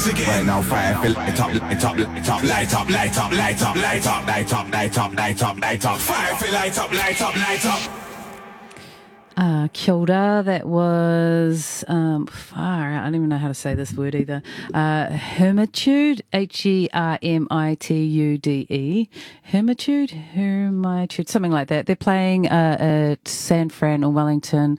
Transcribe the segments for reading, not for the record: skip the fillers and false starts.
Right now, fire, feel light up, light up, light up, light up, light up, light up, light up, light up, light up, light up, light up, fire, feel light up, light up, light up. Kia ora, that was far out. I don't even know how to say this word either. Hermitude, Hermitude, Hermitude, something like that. They're playing at San Fran or Wellington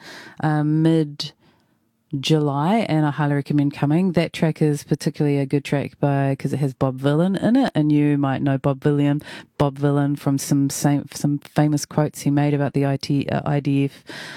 mid-July, and I highly recommend coming. That track is particularly a good track because it has Bob Vylan in it, and you might know Bob Vylan from some famous quotes he made about the IDF.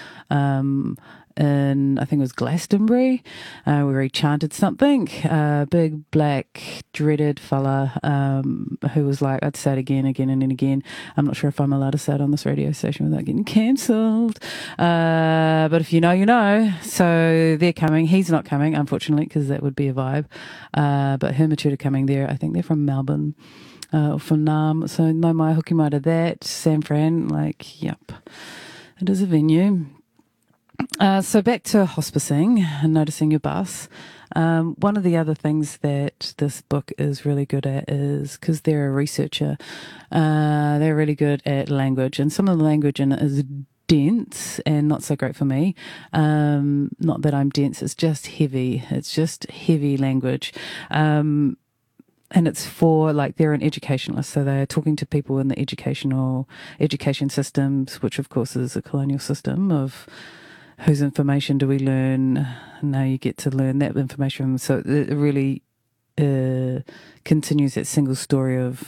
And I think it was Glastonbury, where he chanted something. Big, black, dreaded fella, who was like, I'd say it again and again. I'm not sure if I'm allowed to say it on this radio station without getting cancelled. But if you know, you know. So they're coming. He's not coming, unfortunately, because that would be a vibe. But Hermitude are coming there. I think they're from Melbourne. Or from Nam. So no mai hoki mai to that. San Fran, yep. It is a venue. So back to hospicing and noticing your bus. One of the other things that this book is really good at is, because they're a researcher, they're really good at language, and some of the language in it is dense and not so great for me. Not that I'm dense, it's just heavy. It's just heavy language. And it's for, they're an educationalist, so they're talking to people in the education systems, which of course is a colonial system of whose information do we learn? Now you get to learn that information. So it really continues that single story of